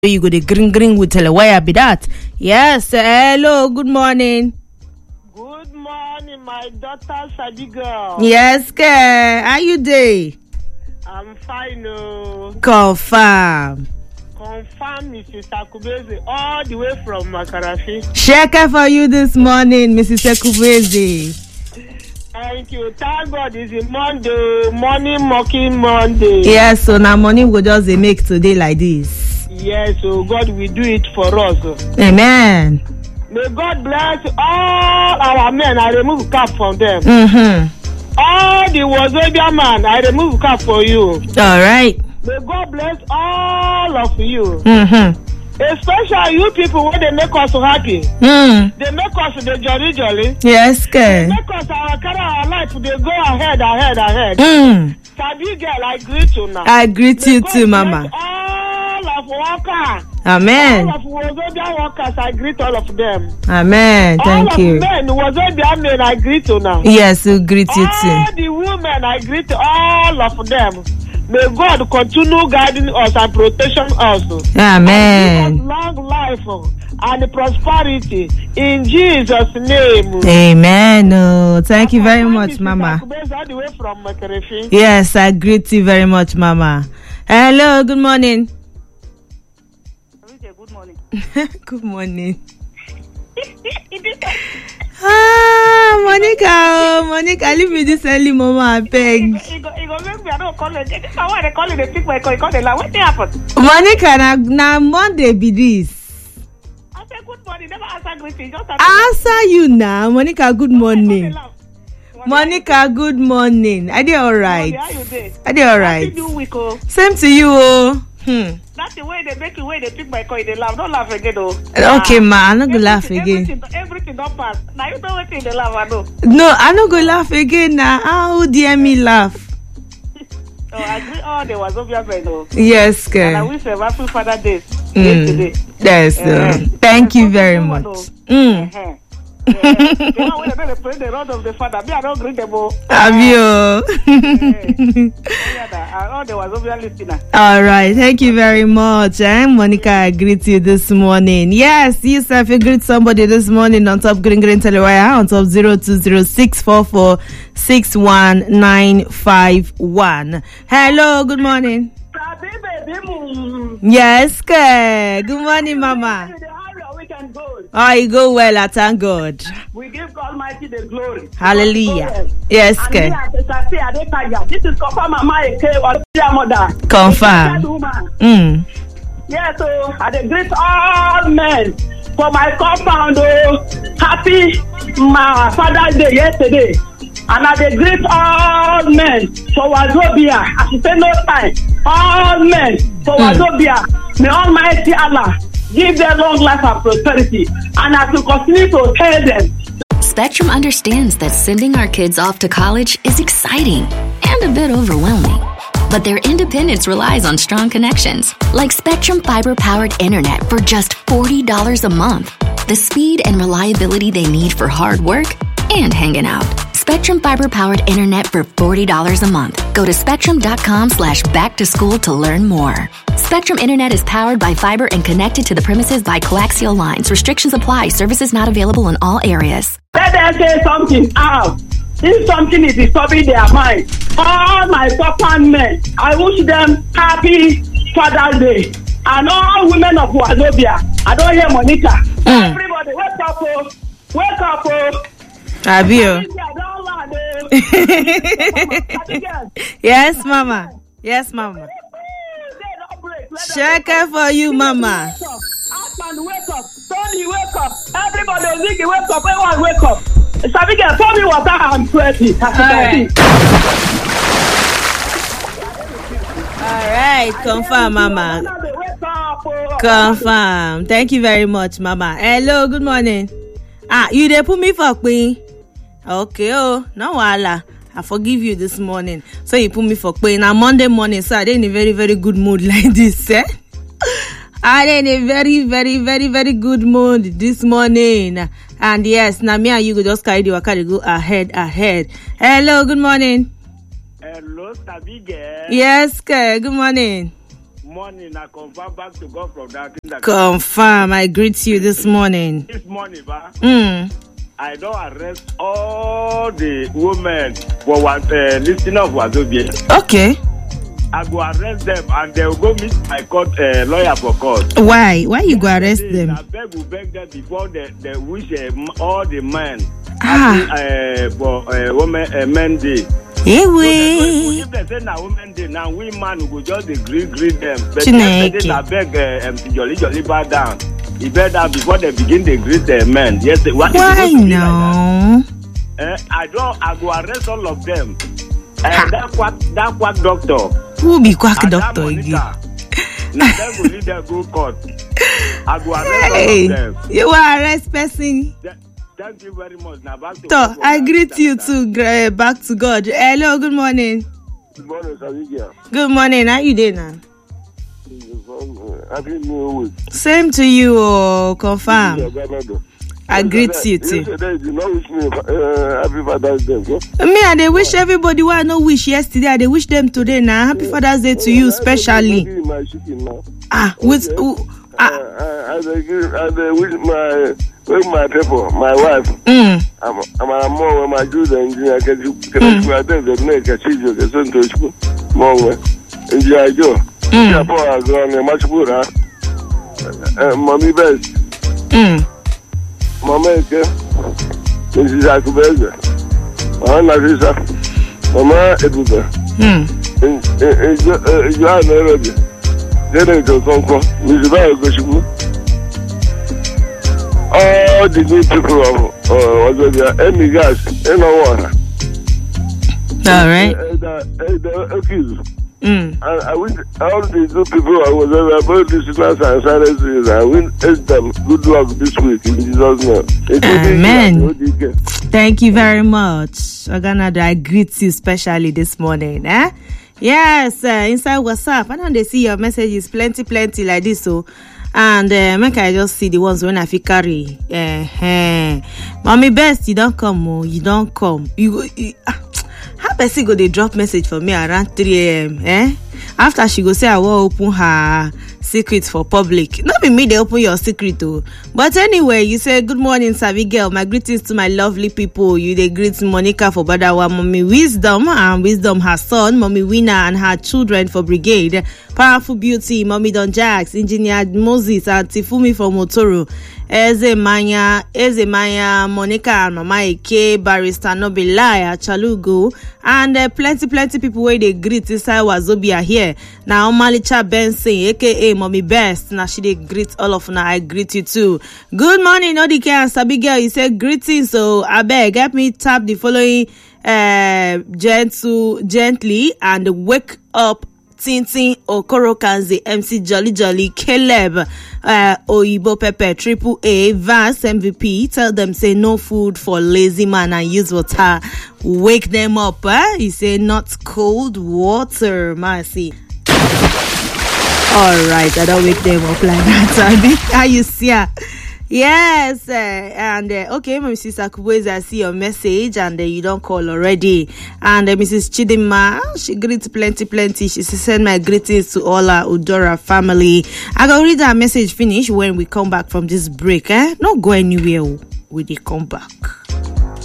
you go the green with telewire be that. Yes, hello, good morning. Good morning, my daughter Sabi girl. Yes, how you dey? I'm fine. Confirm, Mrs. Akubeze, all the way from Makarafi. Sheka for you this morning, Mrs. Akubeze. Thank you. Thank God it's a Monday, morning mocking Monday. Yes, so now money will just make today like this. Yes, so God will do it for us. Amen. May God bless all our men. I remove cap from them. All the Wazobia man, I remove cap for you. All right. May God bless all of you. Especially you people when they make us happy. They make us the jolly. Yes, They make us our life. They go ahead. Sabi girl, I greet you now. I greet you too, Mama. All of workers. Amen. All of Wazobia workers, I greet all of them. Amen. Thank you. All of men, Wazobia men, I greet you now. Yes, we greet you too. All the women, I greet all of them. May God continue guiding us and protection us. Amen. And give us long life and prosperity in Jesus' name. Amen. Oh, thank you very much, Mama. All the way from Makarafi. Yes, I greet you very much, Mama. Hello, good morning. Good morning. Good morning. Monica, leave me this early, Mama, I beg. Monica, na Monday be this. I said good morning, never answer greeting. Answer you now, Monica, good morning. Monica, good morning. Are they alright? Are they alright? Same to you, oh. That's the way they make you, way they pick my coin, they laugh. Don't laugh again, though. Okay, ma, I'm not gonna laugh again. Everything don't pass. Now you know what they laugh, I know. No, I'm not gonna laugh again now. How dare me laugh? I agree all the Wazobia men, though. Yes, girl. And I wish them happy Father Day yesterday. Yes, thank you very much. The one when they pray the rod of the Father, me I don't greet them all. All the Wazobia listener. All right, thank you very much. Monica, I greet you this morning. Yes, you if you greet somebody this morning on top Green Telewire on top 0206446191. Hello, good morning. Yes, good morning, Mama. Oh, you go well, I thank God. We give Almighty the glory. Hallelujah. Yes, This is Confirm Mama Eke or mother. Confirm. Yes, so I greet all men for my compound. Happy my Father's Day yesterday. And I greet all men for Wazobia. I should say no time. All men for Wazobia. May Almighty Allah give them long life and prosperity. And I will continue to tell them. Spectrum understands that sending our kids off to college is exciting and a bit overwhelming. But their independence relies on strong connections, like Spectrum fiber-powered internet for just $40 a month. The speed and reliability they need for hard work and hanging out. Spectrum fiber-powered internet for $40 a month. Go to spectrum.com/back-to-school to learn more. Spectrum Internet is powered by fiber and connected to the premises by coaxial lines. Restrictions apply. Services not available in all areas. Let them say something out. If something is disturbing their mind, all my papa men, I wish them happy Father's Day. And all women of Wazobia, I don't hear Monica. Everybody, wake up, oh. Wake up, oh. Abio. Yes, Mama. Yes, Mama. Check it for you, Mama. Husband, wake up. Tony, wake up. Everybody, Ziggy, wake up. Everyone, wake up. Sabiga, pour me water and sweaty. All right, confirm, Mama. Confirm. Thank you very much, Mama. Hello, good morning. You dey put me for queen? Okay, no wahala. I forgive you this morning. So you put me for queen. Now Monday morning, so I dey in a very, very good mood like this, eh? I dey in a very, very, very, very good mood this morning. And yes, now me and you go just carry the waka go ahead. Hello, good morning. Hello, Sabi girl. Yes, good morning. morning, I confirm back to God from that. Confirm, I greet you this morning. This morning, ba. I don't arrest all the women for listening of Wazobia. Okay. I go arrest them and they will go meet my court lawyer for court. Why? Why you go arrest them? I beg them before they wish all the men for women day. Hey, so if they say na women day, now we man will just greet them. But I beg jolly bow down. He better before they begin to greet the men. Yes, why no? I go arrest all of them. That quack doctor. Who be quack doctor again? Now them will lead them go court. I go arrest all of them. You will arrest person. Thank you very much. Now back to God. I greet you too. Back to God. Hello, good morning. Good morning, Savigia. Good morning. How you doing now? Happy New Week. Same to you, confirm. I greet you too. Yesterday, you know, wish me Happy Father's Day. Me, I they wish everybody who I no wish yesterday. I they wish them today now. Happy Father's Day to you, especially. I wish my people, my wife. I'm a more my children. I can do the make a children. The son to school. More enjoy Joe. Much good, Mommy Best. Mama Mrs. Akubeza. Mama Lisa. Mama Eduka. You are Nairobi. Then I go Conco. Mrs. Bagoshibu. All the good people of any gas, any water. All right. I wish all the good people I was about listeners and silencers. I wish them good luck this week in Jesus' name. Amen. Thank you very much. Oganado, I greet you especially this morning. Yes, inside WhatsApp. I know they see your messages plenty like this. So, and make I just see the ones when I feel carry. Mommy Best, you don't come. You don't come. How person go they drop message for me around 3 a.m. After she go say I will open her secret for public. Not be me they open your secret too. But anyway, you say good morning, Savvy girl. My greetings to my lovely people. You they greet Monica for Badawa, Mommy Wisdom and Wisdom her son, Mommy Winner and her children for Brigade, Powerful Beauty, Mommy Don Jax, Engineer Moses and Tifumi for Motoro. Eze Maya, Monica and Mama Eke, Barrister Nobilaya, Chalugo, and plenty people where they greet inside Wazobia here. Now Malicha Benson, aka Mommy Best. Now she they greet all of now. I greet you too. Good morning, Odike and Sabi girl. You said greetings, so I beg help me tap the following gently and wake up. Tintin Okoro Kanzi, MC Jolly, Caleb, Oyibo Pepe, Triple A, Vance MVP. Tell them say no food for lazy man and use water. Wake them up, He say not cold water, mercy. All right, I don't wake them up like that. How you see? Yes, and okay, Mrs. Akubweze, I see your message, and you don't call already. And Mrs. Chidima, she greets plenty. She send my greetings to all our Udora family. I gonna read our message finish when we come back from this break. Not go anywhere. We come back.